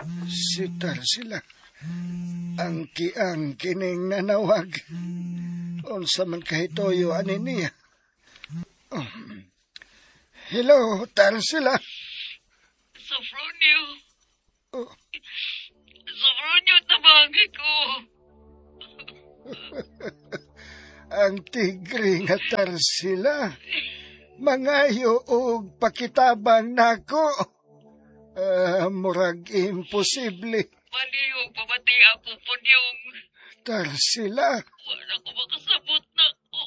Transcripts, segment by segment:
Si Tarsila. Ang kining nanawag. Unsa man kahitoyo ani niya. Hello, Tarsila. Sofronio. Sofronio, tabagi ko. Ang tigre nga Tarsila. Mangayo og pakitabang nako. Murag imposible. Maniyo, pamati ako po niyong. Tarsila. Wala ko makasabot na ko.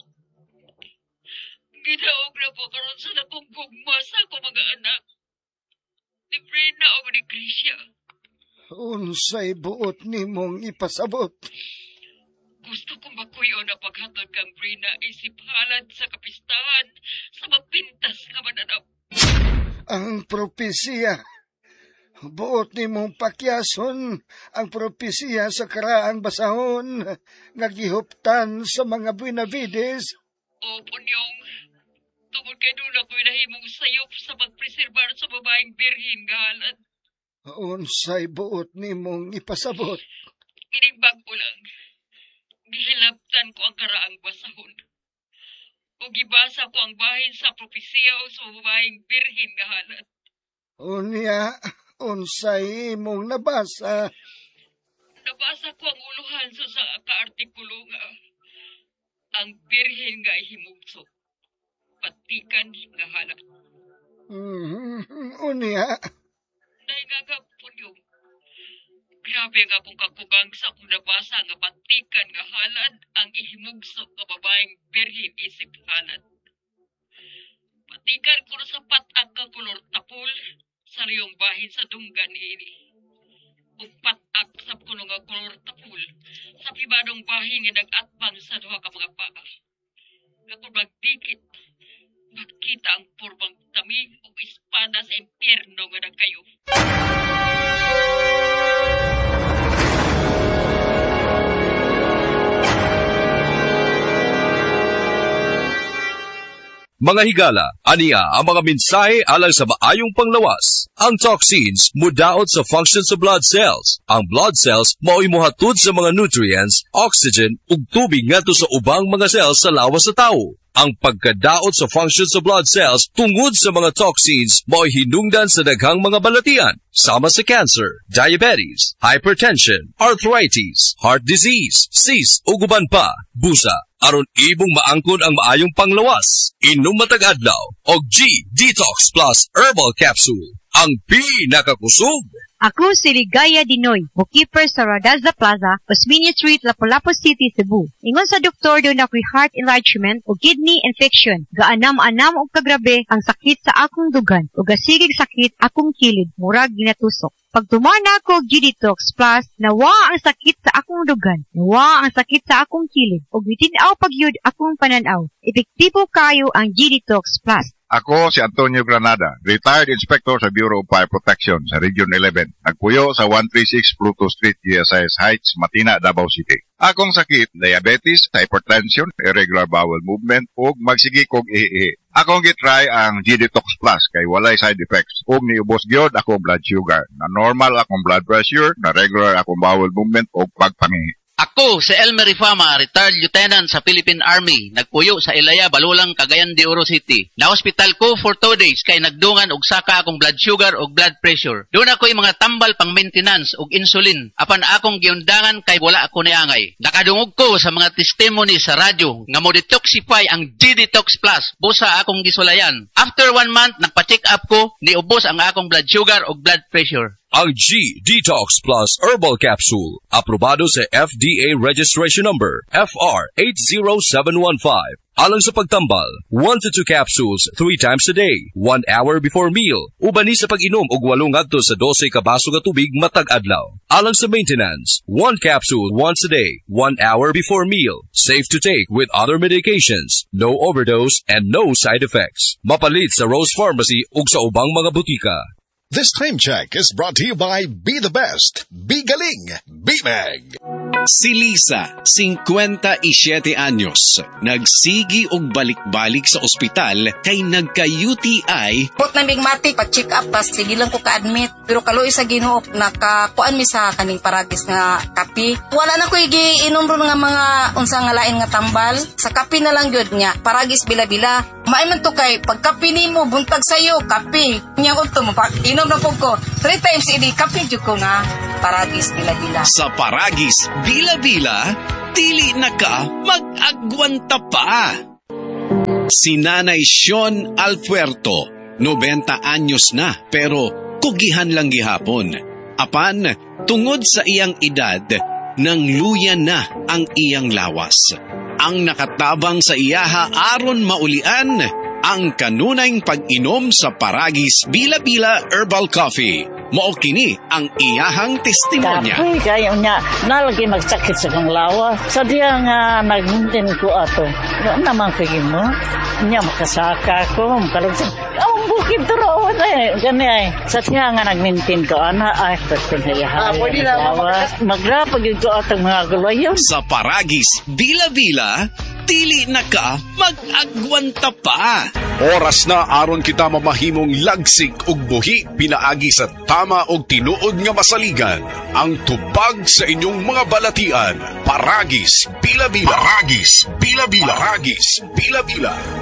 Ginaog na po karon sa nakong gugma sa ako mga anak. Ni Brina o ni Krisya. Unsay buot nimong ipasabot? Gusto kong makuyo na paghatod kang Brina isip halad sa kapistahan sa mapintas nga mananap. Ang propesya. Buot nimong pakyason ang propesya sa karaang basahon nga gihuptan sa mga Buenavides. Opo niyong, tungod kay doon ako'y nahimong sayop sa pagpreserbar sa babaeng birhin nga halad. Unsay buot nimong ipasabot? Kinigbag ko lang. Gihilabtan ko ang karaang basahon. O gibasa ko ang bahin sa propesya o sa babaeng birhin nga halad. Unya, unsay imong nabasa? Nabasa ko ang uluhan sa kaartikulo nga ang birhen nga ihimugso. Patikan nga halad. Unya. Naingagap po niyo. Grabe nga kung kakubang sa akong nabasa nga patikan nga halad ang ihimugso nga babaeng birhen isip halad. Patikan ko sa patag ka kolor tapol sa liyong bahin sa dunggan ini. Ug patag sa kuno nga kolor tapol sa pribadong bahin nga nag-atbang sa duha ka mga paa. Kapag magdikit, makita ang purbang tamig o espada sa impyerno nga nagkayo. Mga higala, aniya ang mga mensahe alang sa maayong panglawas. Ang toxins mudaot sa function sa blood cells. Ang blood cells mao'y mohatod sa mga nutrients, oxygen ug tubig ngadto sa ubang mga cells sa lawas sa tao. Ang pagkadaot sa function sa blood cells tungod sa mga toxins mao'y hinungdan sa daghang mga balatian, sama sa cancer, diabetes, hypertension, arthritis, heart disease, cyst ug uban pa, busa, aron ibong maangkon ang maayong panglawas. Inom matag adlaw og G-Detox Plus Herbal Capsule, ang pinakakusog. Ako si Ligaya Dinoy, bookkeeper sa Radazza Plaza, Osmeña Street, Lapu-Lapu City, Cebu. Ingon sa doktor doon ako'y heart enlargement o kidney infection. Gaanam-anam o kagrabe ang sakit sa akong dugan o gasigig sakit akong kilid, murag ginatusok. Pag tumana ko G-Detox Plus, nawa ang sakit sa akong dugan, nawa ang sakit sa akong kilid, o bitinaw pagyud akong pananaw. Epektibo kayo ang G-Detox Plus. Ako si Antonio Granada, retired inspector sa Bureau of Fire Protection sa Region 11. Nagpuyo sa 136 Pluto Street, GSIS Heights, Matina, Davao City. Akong sakit, diabetes, hypertension, irregular bowel movement, ug magsigi kog ihi. Akong gitry ang G-Detox Plus kay walay side effects. Ug niubos gyud akong blood sugar, na normal akong blood pressure, na regular akong bowel movement ug pagpangihi. Ako, si Elmer Rifama, retired lieutenant sa Philippine Army. Nagpuyo sa Ilaya, Balulang, Cagayan de Oro City. Na-hospital ko for 2 days kay nagdungan og saka akong blood sugar og blood pressure. Doon ako'y mga tambal pang maintenance og insulin. Apan akong giundangan kay wala ako niangay. Nakadungog ko sa mga testimony sa radyo nga mo detoxify ang G-Detox Plus. Busa akong gisulayan. After 1 month, nagpa-check up ko, niubos ang akong blood sugar og blood pressure. Ang G-Detox Plus Herbal Capsule, aprobado sa FDA Registration Number FR80715. Alang sa pagtambal, 1 to 2 capsules 3 times a day, 1 hour before meal. Ubani sa pag-inom og 8 ngadto sa 12 ka baso nga tubig matag adlaw. Alang sa maintenance, 1 capsule once a day, 1 hour before meal. Safe to take with other medications, no overdose and no side effects. Mapalit sa Rose Pharmacy ug sa ubang mga butika. This time check is brought to you by Be the Best, Be Galing, Be Mag. Si Lisa, 57 anyos, nagsigi og balik-balik sa ospital kay nagka-UTI. Put na bigmatik, pag-check up, tas sige lang ko ka-admit. Pero kaloy sa Ginoo, nakakuan mi sa kaning paragis nga kapi. Wala na ko igiinom ron nga mga unsa nga lain nga tambal. Sa kapi na lang gyud nya, paragis bila-bila. Maay man to kay pagkapi nimo buntag sayo, kapi. Nya ko to inom na pug ko. 3 times idi kapi jud ko nga paragis bila-bila. Sa paragis bila-bila, dili na ka mag-agwanta pa. Si Nanay Sean Alfuerto, 90 anyos na pero kugihan lang gihapon. Apan, tungod sa iyang edad, nang luya na ang iyang lawas. Ang nakatabang sa iyaha aron maulian ang kanunayng pag-inom sa paragis bila-bila herbal coffee. Mao kini ang iyahang testimonya. Kapoy kayo niya, nalagi magsakit sa kong lawa. Sa diya nga nagmintin ko ato. Ano naman kayo mo? Niya makasaka ko, makalagsan. Ang bukid turo eh. Gani ay. Sa diya nga nagmintin ko, ana ay pwede na yahay. Magrapag yun ko atong mga gulayon. Sa paragis bila-bila, dili na ka mag-agwanta pa. Oras na aron kita mamahimong lagsig ug buhi pinaagi sa tama og tinuod nga masaligan. Ang tubag sa inyong mga balatian. Paragis bila-bila. Paragis bila-bila. Paragis bila-bila.